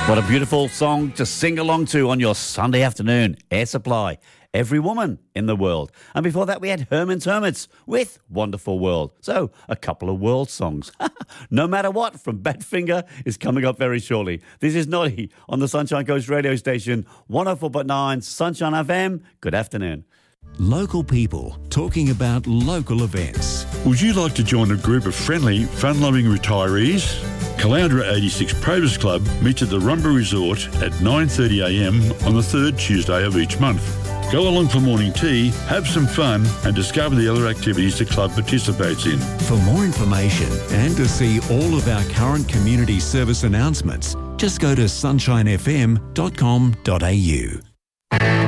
What a beautiful song to sing along to on your Sunday afternoon. Air Supply, Every Woman in the World. And before that, we had Herman's Hermits with Wonderful World. So, a couple of world songs. No Matter What from Badfinger is coming up very shortly. This is Noddy on the Sunshine Coast radio station, 104.9 Sunshine FM. Good afternoon. Local people talking about local events. Would you like to join a group of friendly, fun-loving retirees? Caloundra 86 Probus Club meets at the Rumba Resort at 9:30am on the third Tuesday of each month. Go along for morning tea, have some fun and discover the other activities the club participates in. For more information and to see all of our current community service announcements, just go to sunshinefm.com.au.